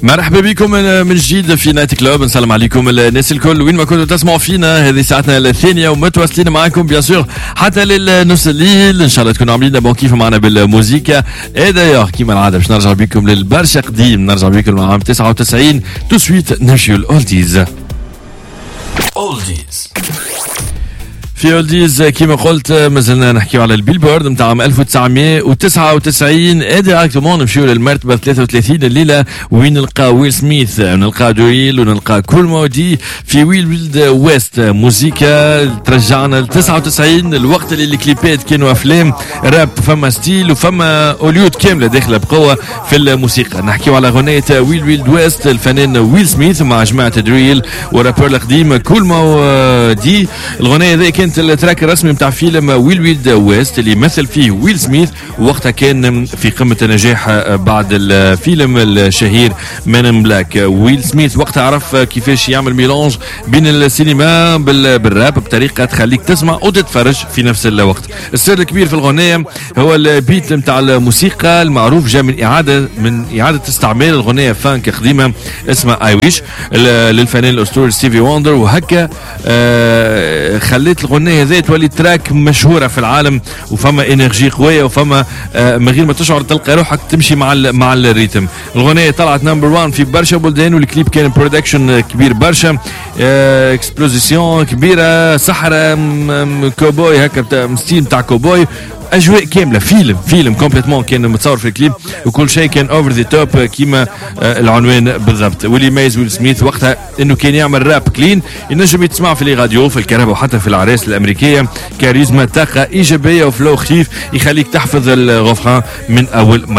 مرحبا بكم من جديد في نايت كلوب. نسلم عليكم الناس الكل وين ما كنتوا تسمعوا فينا. هذه ساعتنا الثانيه ومتواصلين معكم بيان سور حتى للنص الليل. ان شاء الله تكونوا عاملين بون كيف معنا بالموسيقى. اي دايوغ كيما العاده باش نرجع بكم للبرشا قديم، نرجع بكم عام 99. تو سويت نمشيو الاولديز. اولديز في اولديز كيما قلت مازلنا نحكيو على البيلبورد نتاع عام 1999. ديريكتومون نمشيو للمرتبه 33 الليله وين نلقى ويل سميث، نلقى دوريل، ونلقى كول مودي في ويل ويلد ويست. موسيقى ترجعنا ل 99، الوقت اللي الكليبات كانوا افلام راب، فما ستيل وفما هوليود كامله داخله بقوه في الموسيقى. نحكيو على غنيه ويل ويلد ويست الفنان ويل سميث مع جماعه دريل ورابر القديم كول مودي. الغنيه ذي كانت التراك الرسمي نتاع فيلم ويل ويلد ويست اللي مثل فيه ويل سميث، وقتها كان في قمه النجاح بعد الفيلم الشهير مان بلاك. ويل سميث وقتها عرف كيفاش يعمل ميلانج بين السينما بالراب بطريقه تخليك تسمع وتتفرج في نفس الوقت. السر الكبير في الغنيه هو البيت نتاع الموسيقى المعروف، جاء من اعاده استعمال الغنيه فانك قديمه اسمها اي ويش للفنان الاسطوري ستيفي وندر، وهكا خليت الغنيه هذه تولي تراك مشهوره في العالم وفما انرجي قويه وفما من غير ما تشعر تلقى روحك تمشي مع الريتم. الغنيه طلعت نمبر 1 في برشا بلدان، والكليب كان برودكشن كبير برشا، اكسبلوزيسيون كبيره، صحراء، كوبوي هكا ستيل تاع كوبوي، اجواء كامله، فيلم كومبليتمون كان متصور في الكليب، وكل شيء كان اوفر ذا توب كيما العنوان بالضبط. واللي يميز ويل سميث وقتها انه كان يعمل راب كلين ينجم يتسمع في لي راديو في الكهرباء وحتى في العراس الامريكيه. كاريزما، طاقه ايجابيه وفلو خفيف يخليك تحفظ الغفران من اول مرة.